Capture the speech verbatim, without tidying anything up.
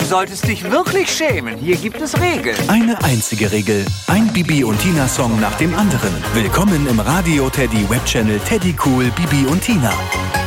solltest dich wirklich schämen. Hier gibt es Regeln. Eine einzige Regel. Ein Bibi und Tina Song nach dem anderen. Willkommen im Radio Teddy Webchannel Teddy Cool Bibi und Tina.